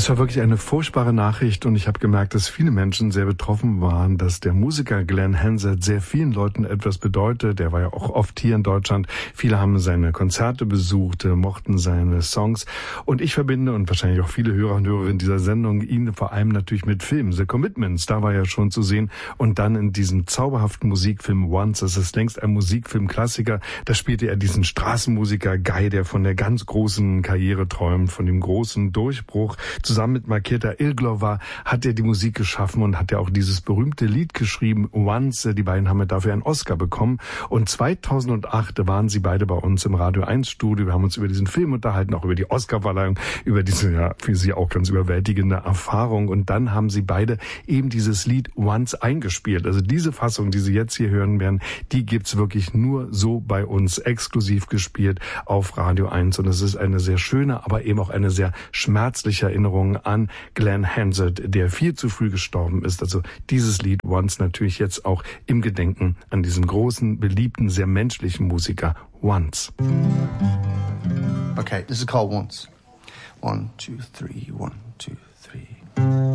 Es war wirklich eine furchtbare Nachricht und ich habe gemerkt, dass viele Menschen sehr betroffen waren, dass der Musiker Glenn Hansard sehr vielen Leuten etwas bedeutet. Der war ja auch oft hier in Deutschland. Viele haben seine Konzerte besucht, mochten seine Songs. Und ich verbinde, und wahrscheinlich auch viele Hörer und Hörerinnen dieser Sendung, ihn vor allem natürlich mit Filmen. The Commitments, da war er schon zu sehen. Und dann in diesem zauberhaften Musikfilm Once, das ist längst ein Musikfilmklassiker, da spielte er diesen Straßenmusiker Guy, der von der ganz großen Karriere träumt, von dem großen Durchbruch. Zusammen mit Markéta Irglová hat er die Musik geschaffen und hat ja auch dieses berühmte Lied geschrieben, Once. Die beiden haben dafür einen Oscar bekommen. Und 2008 waren sie beide bei uns im Radio 1 Studio. Wir haben uns über diesen Film unterhalten, auch über die Oscarverleihung, über diese ja für sie auch ganz überwältigende Erfahrung. Und dann haben sie beide eben dieses Lied Once eingespielt. Also diese Fassung, die Sie jetzt hier hören werden, die gibt's wirklich nur so bei uns exklusiv gespielt auf Radio 1. Und es ist eine sehr schöne, aber eben auch eine sehr schmerzliche Erinnerung an Glenn Hansard, der viel zu früh gestorben ist. Also dieses Lied Once natürlich jetzt auch im Gedenken an diesen großen, beliebten, sehr menschlichen Musiker Once. Okay, this is called Once. 1, 2, 3, 1, 2, 3.